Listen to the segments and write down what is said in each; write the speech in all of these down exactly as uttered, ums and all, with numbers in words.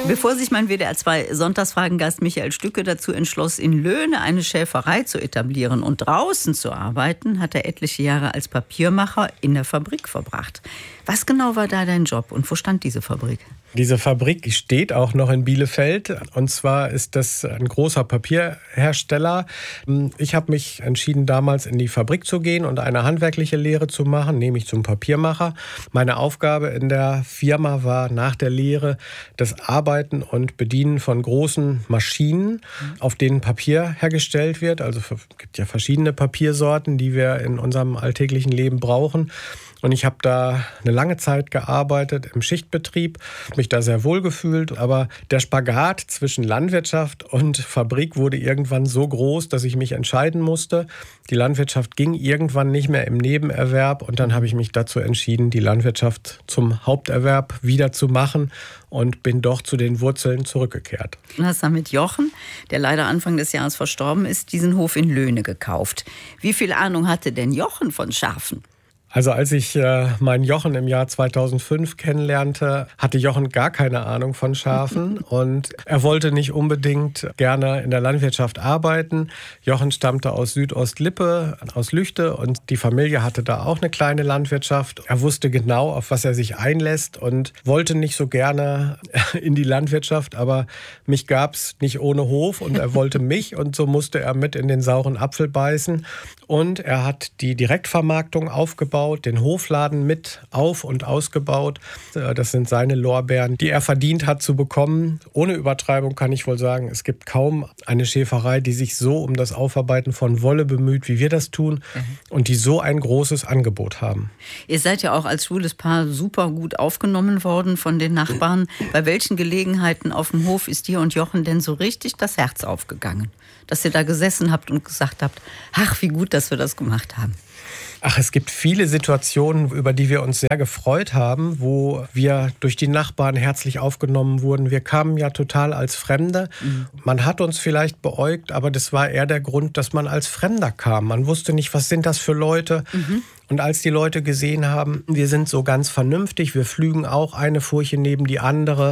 Bevor sich mein W D R zwei Sonntagsfragengast Michael Stücke dazu entschloss, in Löhne eine Schäferei zu etablieren und draußen zu arbeiten, hat er etliche Jahre als Papiermacher in der Fabrik verbracht. Was genau war da dein Job und wo stand diese Fabrik? Diese Fabrik steht auch noch in Bielefeld, und zwar ist das ein großer Papierhersteller. Ich habe mich entschieden, damals in die Fabrik zu gehen und eine handwerkliche Lehre zu machen, nämlich zum Papiermacher. Meine Aufgabe in der Firma war nach der Lehre das Arbeiten und Bedienen von großen Maschinen, auf denen Papier hergestellt wird. Also es gibt ja verschiedene Papiersorten, die wir in unserem alltäglichen Leben brauchen. Und ich habe da eine lange Zeit gearbeitet im Schichtbetrieb, mich da sehr wohl gefühlt. Aber der Spagat zwischen Landwirtschaft und Fabrik wurde irgendwann so groß, dass ich mich entscheiden musste. Die Landwirtschaft ging irgendwann nicht mehr im Nebenerwerb. Und dann habe ich mich dazu entschieden, die Landwirtschaft zum Haupterwerb wieder zu machen und bin doch zu den Wurzeln zurückgekehrt. Du hast dann mit Jochen, der leider Anfang des Jahres verstorben ist, diesen Hof in Löhne gekauft. Wie viel Ahnung hatte denn Jochen von Schafen? Also als ich äh, meinen Jochen im Jahr zweitausendfünf kennenlernte, hatte Jochen gar keine Ahnung von Schafen und er wollte nicht unbedingt gerne in der Landwirtschaft arbeiten. Jochen stammte aus Südostlippe, aus Lüchte, und die Familie hatte da auch eine kleine Landwirtschaft. Er wusste genau, auf was er sich einlässt und wollte nicht so gerne in die Landwirtschaft, aber mich gab's nicht ohne Hof und er wollte mich, und so musste er mit in den sauren Apfel beißen. Und er hat die Direktvermarktung aufgebaut, den Hofladen mit auf- und ausgebaut. Das sind seine Lorbeeren, die er verdient hat zu bekommen. Ohne Übertreibung kann ich wohl sagen, es gibt kaum eine Schäferei, die sich so um das Aufarbeiten von Wolle bemüht, wie wir das tun, mhm. und die so ein großes Angebot haben. Ihr seid ja auch als schwules Paar super gut aufgenommen worden von den Nachbarn. Bei welchen Gelegenheiten auf dem Hof ist dir und Jochen denn so richtig das Herz aufgegangen? Dass ihr da gesessen habt und gesagt habt, ach, wie gut, dass wir das gemacht haben. Ach, es gibt viele Situationen, über die wir uns sehr gefreut haben, wo wir durch die Nachbarn herzlich aufgenommen wurden. Wir kamen ja total als Fremde. Mhm. Man hat uns vielleicht beäugt, aber das war eher der Grund, dass man als Fremder kam. Man wusste nicht, was sind das für Leute. Mhm. Und als die Leute gesehen haben, wir sind so ganz vernünftig, wir pflügen auch eine Furche neben die andere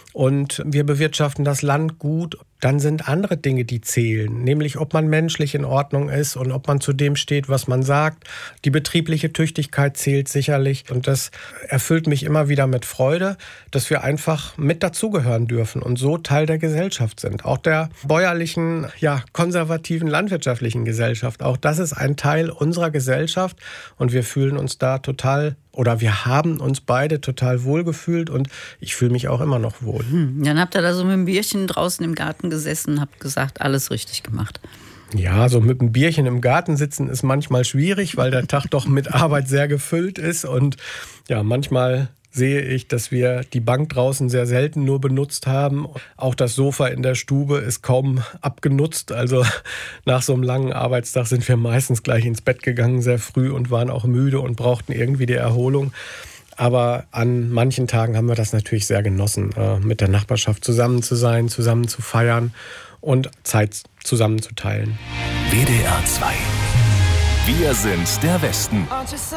und wir bewirtschaften das Land gut, dann sind andere Dinge, die zählen. Nämlich, ob man menschlich in Ordnung ist und ob man zu dem steht, was man sagt. Die betriebliche Tüchtigkeit zählt sicherlich. Und das erfüllt mich immer wieder mit Freude, dass wir einfach mit dazugehören dürfen und so Teil der Gesellschaft sind. Auch der bäuerlichen, ja, konservativen, landwirtschaftlichen Gesellschaft. Auch das ist ein Teil unserer Gesellschaft. Und wir fühlen uns da total, oder wir haben uns beide total wohl gefühlt und ich fühle mich auch immer noch wohl. Hm, dann habt ihr da so mit einem Bierchen draußen im Garten gesessen und habt gesagt, alles richtig gemacht. Ja, so mit einem Bierchen im Garten sitzen ist manchmal schwierig, weil der Tag doch mit Arbeit sehr gefüllt ist und ja, manchmal sehe ich, dass wir die Bank draußen sehr selten nur benutzt haben. Auch das Sofa in der Stube ist kaum abgenutzt. Also nach so einem langen Arbeitstag sind wir meistens gleich ins Bett gegangen, sehr früh, und waren auch müde und brauchten irgendwie die Erholung. Aber an manchen Tagen haben wir das natürlich sehr genossen, mit der Nachbarschaft zusammen zu sein, zusammen zu feiern und Zeit zusammen zu teilen. W D R zwei. Wir sind der Westen.